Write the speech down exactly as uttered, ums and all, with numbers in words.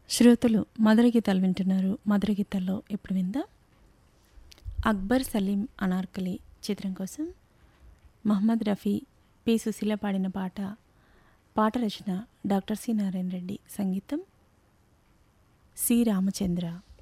శ్రోతలు మధుర గీతాలు వింటున్నారు. మధుర గీతాల్లో ఇప్పుడు విందాం అక్బర్ సలీం అనార్కలి చిత్రం కోసం మహమ్మద్ రఫీ, పి సుశీల పాడిన పాట. పాట రచన డాక్టర్ సి నారాయణ రెడ్డి, సంగీతం సి రామచంద్ర.